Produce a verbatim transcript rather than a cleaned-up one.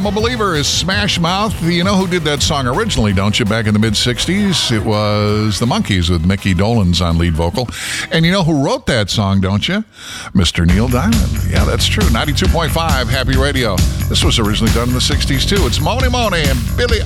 a Believer is Smash Mouth. You know who did that song originally, don't you, back in the mid-sixties? It was the Monkees with Mickey Dolenz on lead vocal. And you know who wrote that song, don't you? Mister Neil Diamond. Yeah, that's true. ninety-two point five Happy Radio. This was originally done in the sixties, too. It's Mony Mony and Billy